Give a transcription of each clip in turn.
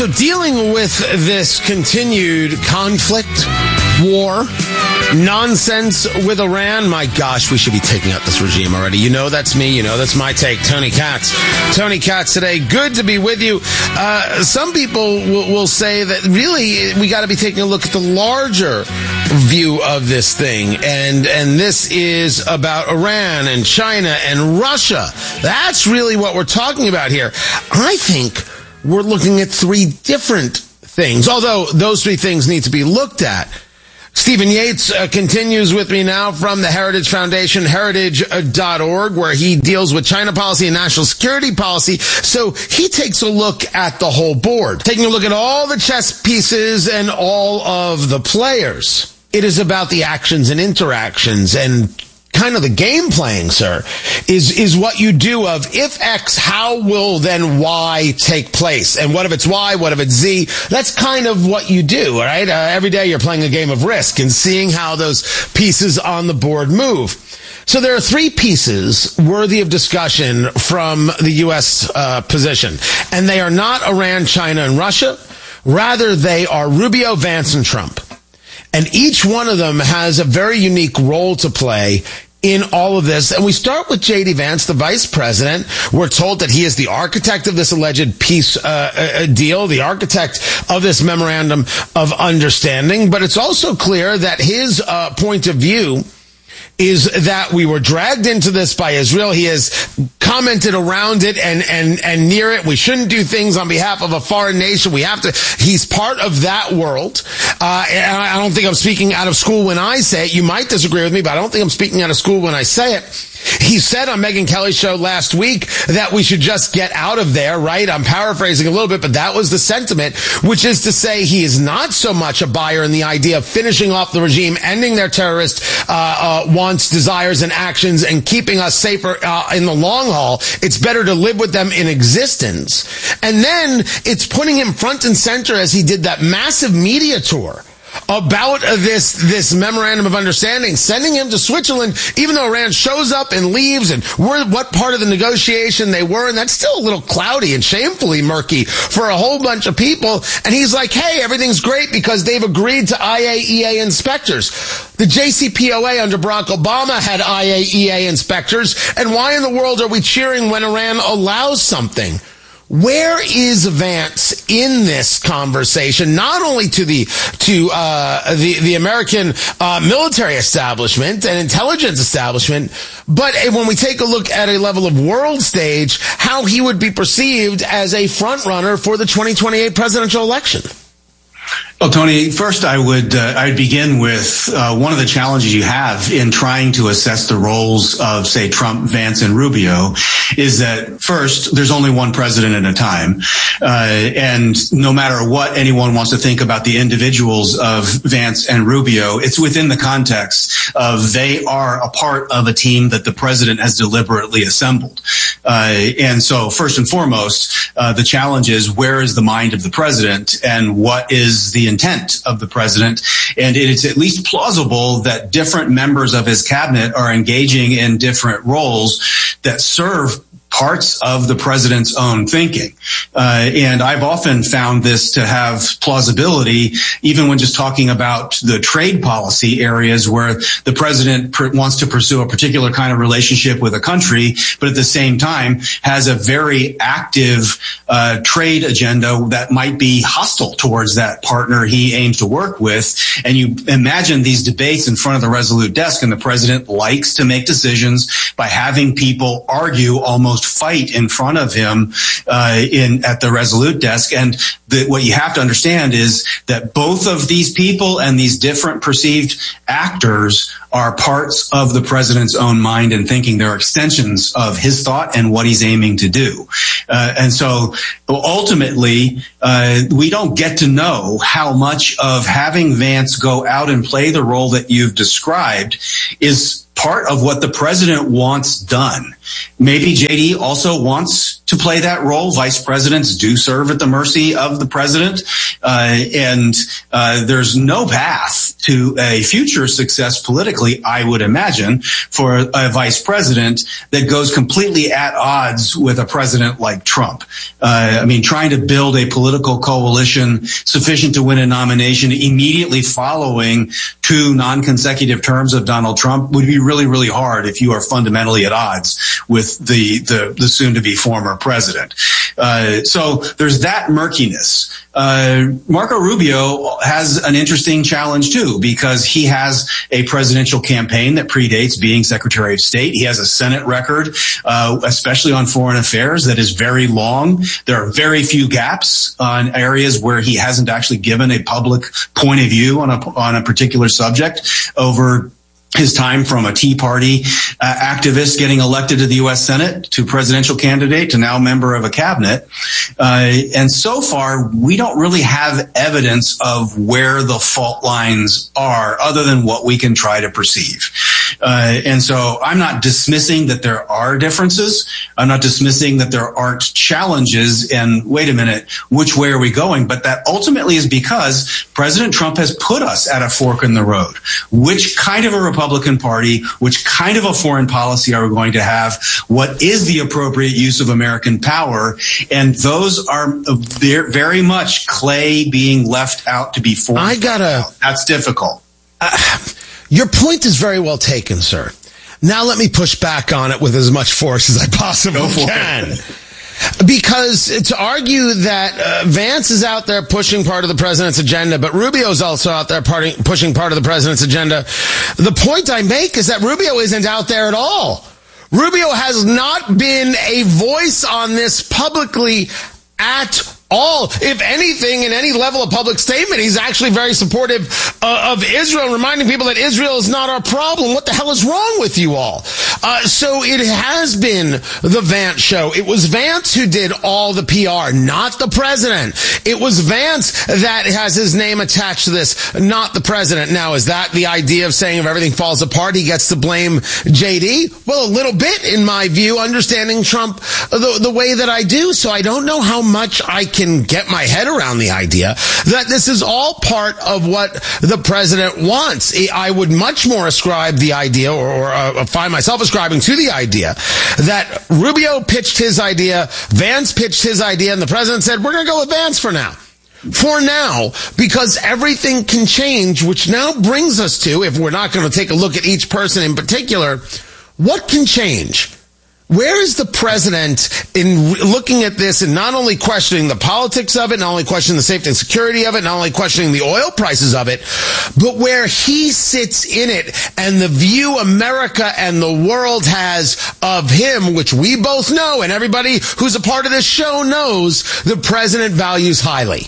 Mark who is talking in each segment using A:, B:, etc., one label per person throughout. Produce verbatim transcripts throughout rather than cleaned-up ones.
A: So dealing with this continued conflict, war, nonsense with Iran, my gosh, we should be taking out this regime already. You know that's me. You know that's my take. Tony Katz. Tony Katz today. Good to be with you. Uh, some people will, will say that really we got to be taking a look at the larger view of this thing. And, and this is about Iran and China and Russia. That's really what we're talking about here. I think we're looking at three different things, although those three things need to be looked at. Stephen Yates uh, continues with me now from the Heritage Foundation, heritage dot org, where he deals with China policy and national security policy. So he takes a look at the whole board, taking a look at all the chess pieces and all of the players. It is about the actions and interactions and kind of the game playing, sir, is, is what you do of if X, how will then Y take place? And what if it's Y? What if it's Z? That's kind of what you do, all right? Uh, every day you're playing a game of Risk and seeing how those pieces on the board move. So there are three pieces worthy of discussion from the U S uh, position. And they are not Iran, China, and Russia. Rather, they are Rubio, Vance, and Trump. And each one of them has a very unique role to play in all of this. And we start with J D. Vance, the vice president. We're told that he is the architect of this alleged peace uh, uh, deal, the architect of this memorandum of understanding. But it's also clear that his uh, point of view is that we were dragged into this by Israel. He has commented around it and, and, and near it. We shouldn't do things on behalf of a foreign nation. We have to, he's part of that world. Uh, and I don't think I'm speaking out of school when I say it. You might disagree with me, but I don't think I'm speaking out of school when I say it. He said on Megyn Kelly's show last week that we should just get out of there, right? I'm paraphrasing a little bit, but that was the sentiment, which is to say he is not so much a buyer in the idea of finishing off the regime, ending their terrorist uh, uh, wants, desires, and actions, and keeping us safer uh, in the long haul. It's better to live with them in existence. And then it's putting him front and center as he did that massive media tour about this this memorandum of understanding, sending him to Switzerland, even though Iran shows up and leaves, and we're what part of the negotiation they were, and that's still a little cloudy and shamefully murky for a whole bunch of people. And he's like, hey, everything's great because they've agreed to I A E A inspectors. The J C P O A under Barack Obama had I A E A inspectors, and why in the world are we cheering when Iran allows something? Where is Vance in this conversation? Not only to the to uh, the the American uh, military establishment and intelligence establishment, but when we take a look at a level of world stage, how he would be perceived as a front runner for the twenty twenty-eight presidential election.
B: Well, Tony, first I would uh, I'd begin with uh, one of the challenges you have in trying to assess the roles of, say, Trump, Vance, and Rubio is that, first, there's only one president at a time. Uh, and no matter what anyone wants to think about the individuals of Vance and Rubio, it's within the context of they are a part of a team that the president has deliberately assembled. Uh, and so, first and foremost, uh, the challenge is where is the mind of the president and what is the intent of the president, and it is at least plausible that different members of his cabinet are engaging in different roles that serve parts of the president's own thinking. Uh, and I've often found this to have plausibility, even when just talking about the trade policy areas where the president pr- wants to pursue a particular kind of relationship with a country, but at the same time has a very active uh, trade agenda that might be hostile towards that partner he aims to work with. And you imagine these debates in front of the Resolute desk, and the president likes to make decisions by having people argue, almost fight in front of him uh, in at the Resolute desk. And the, what you have to understand is that both of these people and these different perceived actors are parts of the president's own mind and thinking. They're extensions of his thought and what he's aiming to do. Uh, and so ultimately, uh, we don't get to know how much of having Vance go out and play the role that you've described is part of what the president wants done. Maybe J D also wants to play that role. Vice presidents do serve at the mercy of the president. Uh, and uh, there's no path to a future success politically, I would imagine, for a vice president that goes completely at odds with a president like Trump. Uh, I mean, trying to build a political coalition sufficient to win a nomination immediately following two non-consecutive terms of Donald Trump would be really, really hard if you are fundamentally at odds with the, the, the soon-to-be former president. Uh, so there's that murkiness. Uh, Marco Rubio has an interesting challenge too, because he has a presidential campaign that predates being Secretary of State. He has a Senate record, uh, especially on foreign affairs, that is very long. There are very few gaps on areas where he hasn't actually given a public point of view on a, on a particular subject over his time from a Tea Party uh, activist getting elected to the U S Senate to presidential candidate to now member of a cabinet. Uh, and so far, we don't really have evidence of where the fault lines are other than what we can try to perceive. Uh, and so I'm not dismissing that there are differences. I'm not dismissing that there aren't challenges. And wait a minute, which way are we going? But that ultimately is because President Trump has put us at a fork in the road. Which kind of a Republican Party, which kind of a foreign policy are we going to have? What is the appropriate use of American power? And those are very much clay being left out to be formed.
A: I gotta.
B: That's difficult.
A: Uh, your point is very well taken, sir. Now let me push back on it with as much force as I possibly can. It. Because to argue that uh, Vance is out there pushing part of the president's agenda, but Rubio's also out there parting, pushing part of the president's agenda, the point I make is that Rubio isn't out there at all. Rubio has not been a voice on this publicly at all. If anything, in any level of public statement, he's actually very supportive uh, of Israel, reminding people that Israel is not our problem. What the hell is wrong with you all? Uh, so it has been the Vance show. It was Vance who did all the P R, not the president. It was Vance that has his name attached to this, not the president. Now, is that the idea of saying if everything falls apart, he gets to blame J D? Well, a little bit, in my view, understanding Trump the, the way that I do. So I don't know how much I can get my head around the idea that this is all part of what the president wants. I would much more ascribe the idea or, or uh, find myself ascribing to the idea that Rubio pitched his idea, Vance pitched his idea, and the president said, we're going to go with Vance for now. For now, because everything can change, which now brings us to, if we're not going to take a look at each person in particular, what can change? Where is the president in looking at this and not only questioning the politics of it, not only questioning the safety and security of it, not only questioning the oil prices of it, but where he sits in it and the view America and the world has of him, which we both know and everybody who's a part of this show knows the president values highly.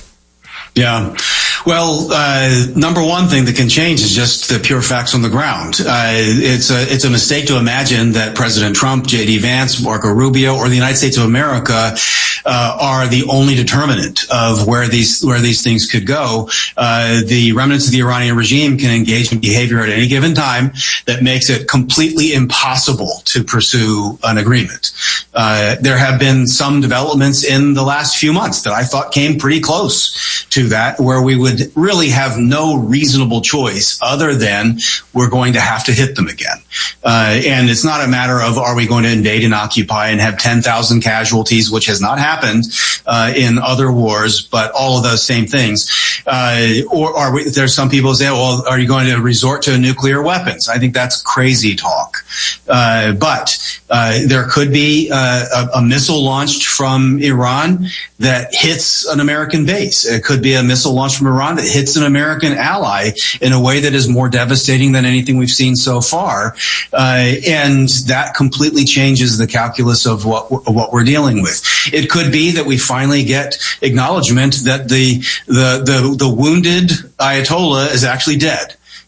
B: Yeah. Well, uh, number one thing that can change is just the pure facts on the ground. Uh, it's a, it's a mistake to imagine that President Trump, J D Vance, Marco Rubio, or the United States of America, uh, are the only determinant of where these, where these things could go. Uh, the remnants of the Iranian regime can engage in behavior at any given time that makes it completely impossible to pursue an agreement. Uh, there have been some developments in the last few months that I thought came pretty close to that, where we would really have no reasonable choice other than we're going to have to hit them again. Uh, and it's not a matter of are we going to invade and occupy and have ten thousand casualties, which has not happened uh, in other wars, but all of those same things. Uh, or are we, there's some people who say, well, are you going to resort to nuclear weapons? I think that's crazy talk. Uh, but uh, there could be uh, a, a missile launched from Iran that hits an American base. It could be a missile launched from Iran that hits an American ally in a way that is more devastating than anything we've seen so far. Uh, and that completely changes the calculus of what, what we're dealing with. It could be that we finally get acknowledgement that the, the, the, the wounded Ayatollah is actually dead.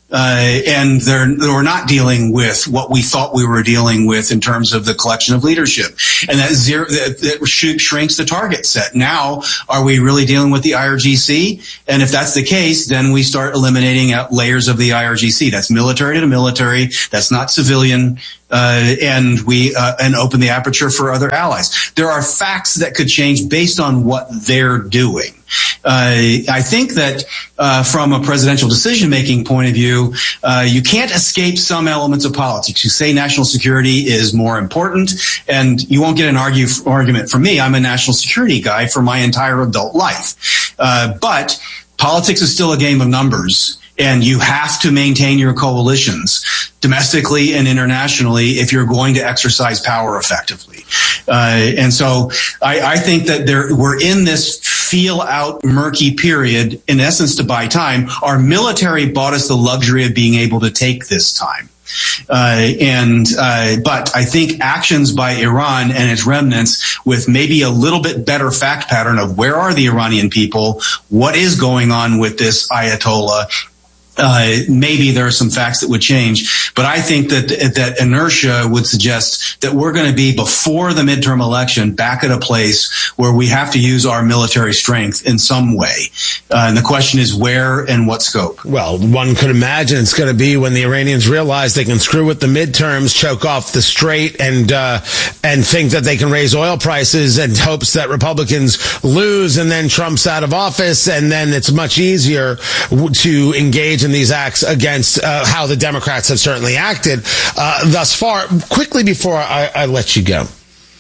B: Uh, and they're, we're not dealing with what we thought we were dealing with in terms of the collection of leadership. And that zero, that, that sh- shrinks the target set. Now, are we really dealing with the I R G C? And if that's the case, then we start eliminating out layers of the I R G C. That's military to military. That's not civilian. Uh, and we, uh, and open the aperture for other allies. There are facts that could change based on what they're doing. Uh, I think that, uh, from a presidential decision-making point of view, uh, you can't escape some elements of politics. You say national security is more important, and you won't get an argue, argument from me. I'm a national security guy for my entire adult life. Uh, but politics is still a game of numbers. And you have to maintain your coalitions domestically and internationally if you're going to exercise power effectively. Uh, and so I, I think that there, we're in this feel out murky period, in essence, to buy time. Our military bought us the luxury of being able to take this time. Uh, and, uh, but I think actions by Iran and its remnants with maybe a little bit better fact pattern of where are the Iranian people? What is going on with this Ayatollah? Uh, maybe there are some facts that would change, but I think that that inertia would suggest that we're going to be, before the midterm election, back at a place where we have to use our military strength in some way. Uh, and the question is where and what scope.
A: Well, one could imagine it's going to be when the Iranians realize they can screw with the midterms, choke off the Strait, and uh, and think that they can raise oil prices in hopes that Republicans lose, and then Trump's out of office, and then it's much easier to engage in these acts against uh, how the Democrats have certainly acted uh, thus far. Quickly before I, I let you go,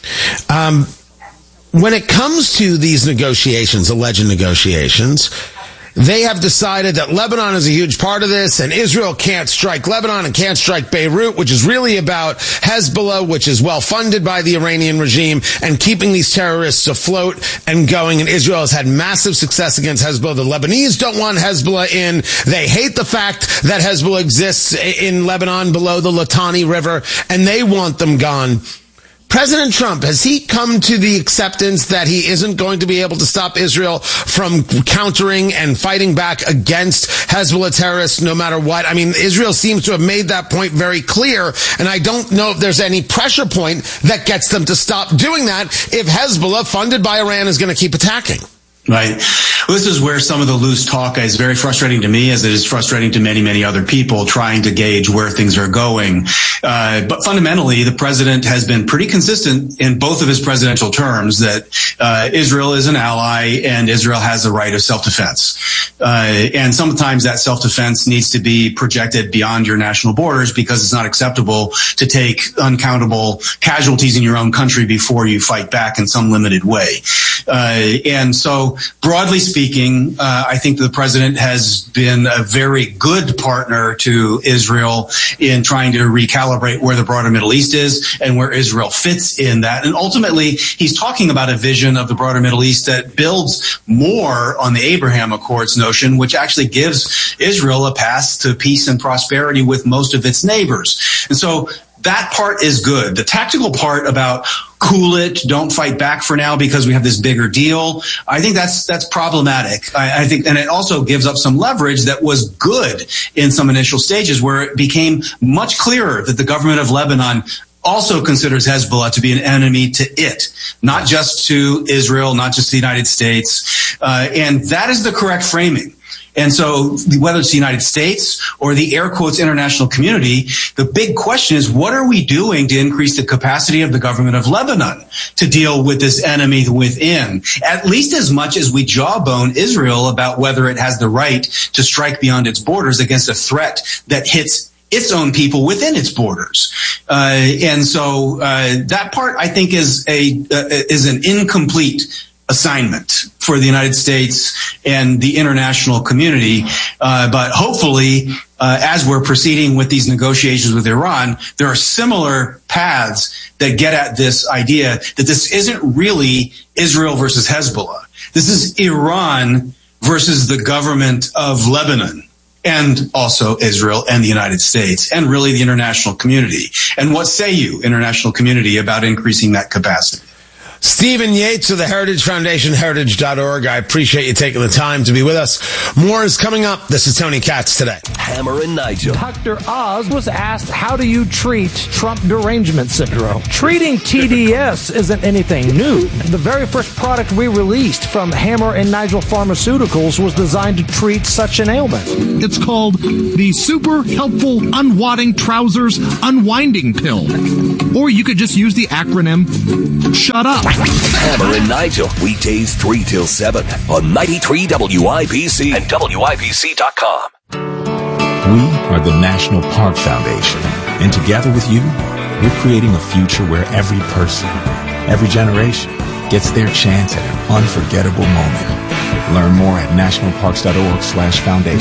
A: um, when it comes to these negotiations, alleged negotiations, they have decided that Lebanon is a huge part of this, and Israel can't strike Lebanon and can't strike Beirut, which is really about Hezbollah, which is well funded by the Iranian regime, and keeping these terrorists afloat and going. And Israel has had massive success against Hezbollah. The Lebanese don't want Hezbollah in. They hate the fact that Hezbollah exists in Lebanon below the Litani River, and they want them gone. President Trump, has he come to the acceptance that he isn't going to be able to stop Israel from countering and fighting back against Hezbollah terrorists no matter what? I mean, Israel seems to have made that point very clear, and I don't know if there's any pressure point that gets them to stop doing that if Hezbollah, funded by Iran, is going to keep attacking.
B: Right. Well, this is where some of the loose talk is very frustrating to me, as it is frustrating to many, many other people trying to gauge where things are going. Uh, but fundamentally, the president has been pretty consistent in both of his presidential terms that uh, Israel is an ally and Israel has the right of self-defense. Uh, and sometimes that self-defense needs to be projected beyond your national borders, because it's not acceptable to take uncountable casualties in your own country before you fight back in some limited way. Uh, and so, broadly speaking, uh, I think the president has been a very good partner to Israel in trying to recalibrate where the broader Middle East is and where Israel fits in that. And ultimately, he's talking about a vision of the broader Middle East that builds more on the Abraham Accords notion, which actually gives Israel a path to peace and prosperity with most of its neighbors. And so that part is good. The tactical part about cool it, don't fight back for now because we have this bigger deal, I think that's that's problematic. I, I think, and it also gives up some leverage that was good in some initial stages, where it became much clearer that the government of Lebanon also considers Hezbollah to be an enemy to it, not just to Israel, not just the United States. Uh, and that is the correct framing. And so whether it's the United States or the air quotes international community, the big question is, what are we doing to increase the capacity of the government of Lebanon to deal with this enemy within, at least as much as we jawbone Israel about whether it has the right to strike beyond its borders against a threat that hits its own people within its borders. Uh, and so uh, that part, I think, is a uh, is an incomplete assignment for the United States and the international community. Uh, but hopefully, uh, as we're proceeding with these negotiations with Iran, there are similar paths that get at this idea that this isn't really Israel versus Hezbollah. This is Iran versus the government of Lebanon, and also Israel and the United States, and really the international community. And what say you, international community, about increasing that capacity?
A: Stephen Yates of the Heritage Foundation, heritage dot org. I appreciate you taking the time to be with us. More is coming up. This is Tony Katz Today.
C: Hammer and Nigel.
D: Doctor Oz was asked, how do you treat Trump derangement syndrome? Treating T D S isn't anything new. The very first product we released from Hammer and Nigel Pharmaceuticals was designed to treat such an ailment.
E: It's called the Super Helpful Unwadding Trousers Unwinding Pill. Or you could just use the acronym SHUT UP.
C: Hammer and Nigel, weekdays three till seven on ninety-three W I B C and W I B C dot com.
F: We are the National Park Foundation, and together with you, we're creating a future where every person, every generation, gets their chance at an unforgettable moment. Learn more at national parks dot org slash foundation.